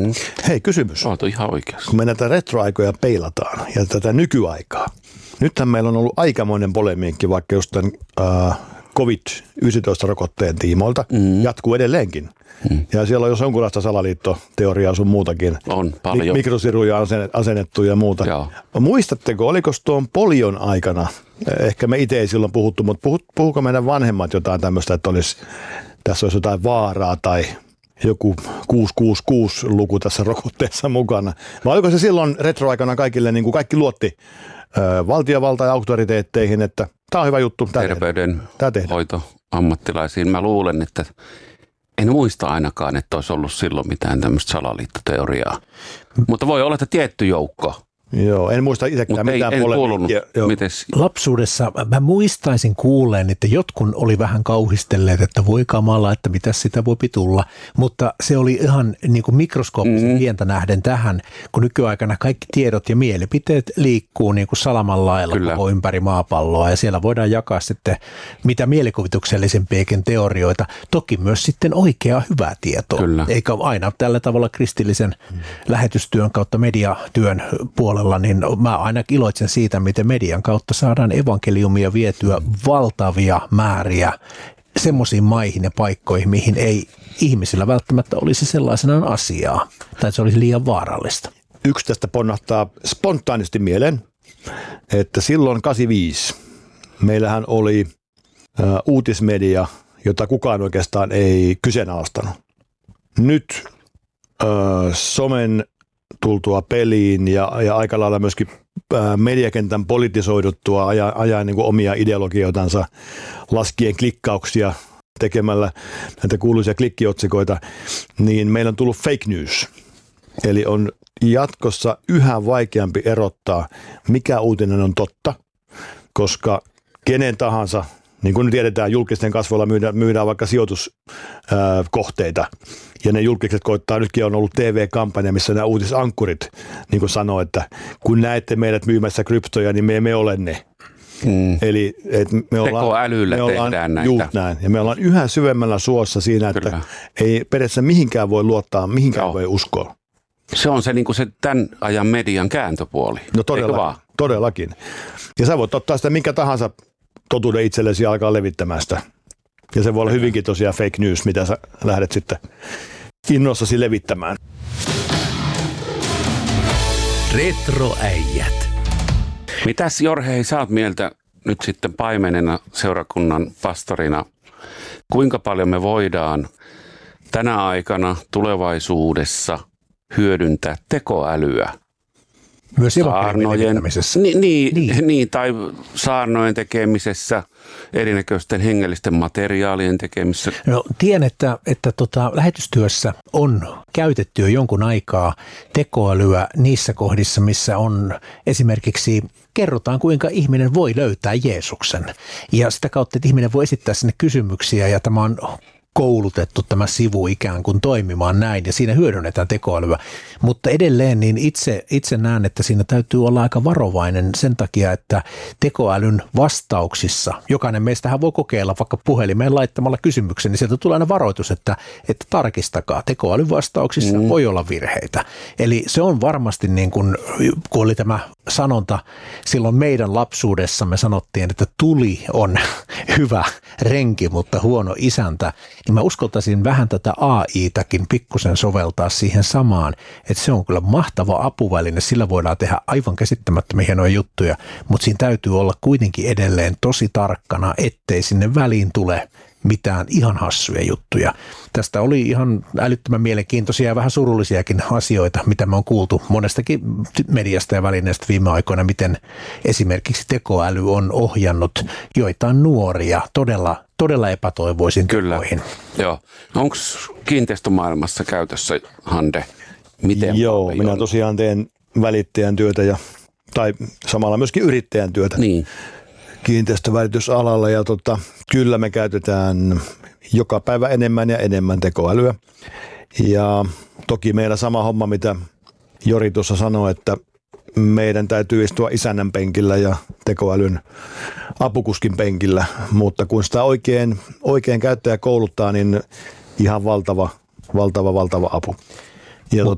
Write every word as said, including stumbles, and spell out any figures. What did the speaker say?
Mm. Hei, kysymys. Olet ihan oikeassa. Kun me näitä retroaikoja peilataan ja tätä nykyaikaa. Nythän meillä on ollut aikamoinen polemiikki vaikka just tämän äh, covid yhdeksäntoista-rokotteen tiimoilta. Mm. Jatkuu edelleenkin. Mm. Ja siellä on jos jonkunlaista salaliittoteoriaa sun muutakin. On paljon. Mikrosiruja on asennettu ja muuta. Joo. Muistatteko, oliko tuon polion aikana, ehkä me itse ei silloin puhuttu, mutta puhuko meidän vanhemmat jotain tämmöistä, että olisi, tässä olisi jotain vaaraa tai joku kuusi kuusi kuusi-luku tässä rokotteessa mukana. Vai oliko se silloin retroaikana kaikille, niin kuin kaikki luotti ö, valtiovalta ja auktoriteetteihin, että tämä on hyvä juttu. Terveydenhoito ammattilaisiin. Mä luulen, että en muista ainakaan, että olisi ollut silloin mitään tämmöistä salaliittoteoriaa. Mutta voi olla, että tietty joukko. Joo, en muista itsekään mitään ei, en kuulunut. Mites? Lapsuudessa mä muistaisin kuulleen, että jotkun oli vähän kauhistelleet, että voi kamala, että mitä sitä voi tulla. Mutta se oli ihan niin kuin mikroskooppisen mm. pientä nähden tähän, kun nykyaikana kaikki tiedot ja mielipiteet liikkuu niin kuin salaman lailla koko ympäri maapalloa. Ja siellä voidaan jakaa sitten mitä mielikuvituksellisempiakin teorioita. Toki myös sitten oikeaa hyvää tietoa. Kyllä. Eikä aina tällä tavalla kristillisen mm. lähetystyön kautta mediatyön puolella. Niin mä aina iloitsen siitä, miten median kautta saadaan evankeliumia vietyä valtavia määriä semmoisiin maihin ja paikkoihin, mihin ei ihmisillä välttämättä olisi sellaisenaan asiaa, tai se olisi liian vaarallista. Yksi tästä ponnahtaa spontaanisti mieleen, että silloin kahdeksankymmentäviisi meillähän oli ä, uutismedia, jota kukaan oikeastaan ei kyseenalaistanut. Nyt ä, somen tultua peliin ja, ja aika lailla myöskin ää, mediakentän politisoiduttua ajaa, ajaa niin kuin omia ideologioitansa laskien klikkauksia tekemällä näitä kuuluisia klikkiotsikoita, niin meillä on tullut fake news. Eli on jatkossa yhä vaikeampi erottaa, mikä uutinen on totta, koska kenen tahansa, niin kuin tiedetään, julkisten kasvoilla myydään, myydään vaikka sijoituskohteita. Ja ne julkiset koittaa, nytkin on ollut T V-kampanja, missä nämä uutisankkurit niin kuin sanoo, että kun näette meidät myymässä kryptoja, niin me emme ole ne. Mm. Eli et me ollaan, tekoälyllä me ollaan, tehdään näitä. Just näin. Ja me ollaan yhä syvemmällä suossa siinä, että Kyllä. ei periaatteessa mihinkään voi luottaa, mihinkään Joo. voi uskoa. Se on se, niin kuin se tämän ajan median kääntöpuoli. No todellakin, todellakin. Ja sä voit ottaa sitä minkä tahansa totuuden itsellesi ja alkaa levittämään sitä. Ja se voi olla hyvinkin tosiaan fake news, mitä sä lähdet sitten innoissasi levittämään. Retroäijät. Mitäs Jorge, sä oot mieltä nyt sitten paimenena, seurakunnan pastorina? Kuinka paljon me voidaan tänä aikana tulevaisuudessa hyödyntää tekoälyä? Myös evankeliumin levittämisessä. Niin, niin, niin. niin, tai saarnojen tekemisessä, erinäköisten hengellisten materiaalien tekemisessä. No, tiedän, että, että tota, lähetystyössä on käytetty jo jonkun aikaa tekoälyä niissä kohdissa, missä on esimerkiksi kerrotaan, kuinka ihminen voi löytää Jeesuksen. Ja sitä kautta, että ihminen voi esittää sinne kysymyksiä, ja tämä on koulutettu tämä sivu ikään kuin toimimaan näin, ja siinä hyödynnetään tekoälyä. Mutta edelleen niin itse, itse näen, että siinä täytyy olla aika varovainen sen takia, että tekoälyn vastauksissa, jokainen meistähän voi kokeilla vaikka puhelimeen laittamalla kysymyksen, niin sieltä tulee aina varoitus, että, että tarkistakaa, tekoälyn vastauksissa mm. voi olla virheitä. Eli se on varmasti niin kuin, kun oli tämä sanonta, silloin meidän lapsuudessamme sanottiin, että tuli on hyvä renki, mutta huono isäntä, niin mä uskaltaisin vähän tätä A I-täkin pikkusen soveltaa siihen samaan, että se on kyllä mahtava apuväline, sillä voidaan tehdä aivan käsittämättömiä hienoja juttuja, mutta siinä täytyy olla kuitenkin edelleen tosi tarkkana, ettei sinne väliin tule mitään ihan hassuja juttuja. Tästä oli ihan älyttömän mielenkiintoisia ja vähän surullisiakin asioita, mitä me on kuultu monestakin mediasta ja välineestä viime aikoina, miten esimerkiksi tekoäly on ohjannut joitain nuoria todella, todella epätoivoisin tekoihin. Joo. Onko kiinteistömaailmassa käytössä, Hande? Miten Joo, paljon? Minä tosiaan teen välittäjän työtä ja, tai samalla myöskin yrittäjän työtä. Niin. Kiinteistövälitysalalla ja tota, kyllä me käytetään joka päivä enemmän ja enemmän tekoälyä. Ja toki meillä sama homma, mitä Jori tuossa sanoi, että meidän täytyy istua isännän penkillä ja tekoälyn apukuskin penkillä, mutta kun sitä oikein, oikein käyttäjä kouluttaa, niin ihan valtava, valtava, valtava apu. Ja